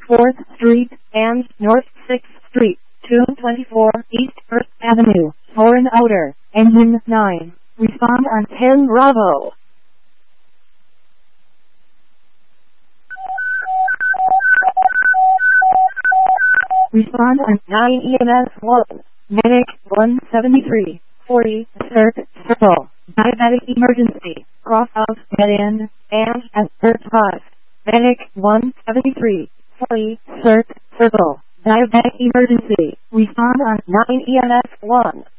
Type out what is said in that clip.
4th Street and North 6th Street, 224 East 1st Avenue, Foreign Outer, Engine 9. Respond on 10 Bravo. Respond on 9 EMS 1. Medic 173, 40, Circle, Diabetic Emergency, Crosshouse, Dead End, and at 5. Medic 173, 40, Circle, Diabetic Emergency. Respond on 9 EMS 1.